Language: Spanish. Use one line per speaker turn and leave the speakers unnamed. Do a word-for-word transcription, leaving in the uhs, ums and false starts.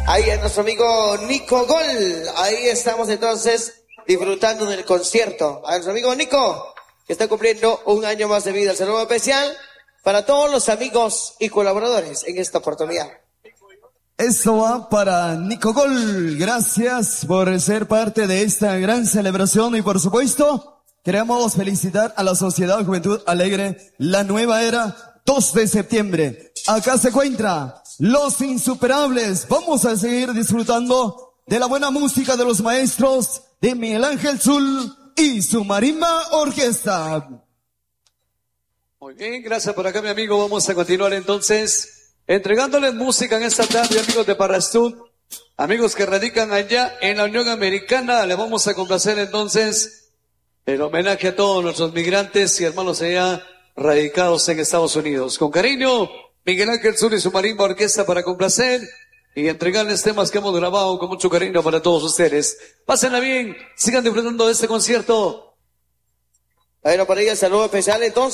Ahí a nuestro amigo Nico Gol. Ahí estamos entonces disfrutando del concierto. A nuestro amigo Nico, que está cumpliendo un año más de vida. El saludo especial para todos los amigos y colaboradores en esta oportunidad.
Esto va para Nico Gol. Gracias por ser parte de esta gran celebración y por supuesto queremos felicitar a la Sociedad Juventud Alegre, la nueva era, dos de septiembre. Acá se encuentra Los Insuperables. Vamos a seguir disfrutando de la buena música de los maestros de Miguel Ángel Zul y su Marimba Orquesta.
Muy bien, gracias por acá, mi amigo. Vamos a continuar entonces entregándoles música en esta tarde, amigos de Parrastud, amigos que radican allá en la Unión Americana. Le vamos a complacer entonces el homenaje a todos nuestros migrantes y hermanos allá radicados en Estados Unidos. Con cariño, Miguel Ángel Zul y su Marimba Orquesta para complacer y entregarles temas que hemos grabado con mucho cariño para todos ustedes. Pásenla bien, sigan disfrutando de este concierto.
Bueno, para ella, saludo especial entonces.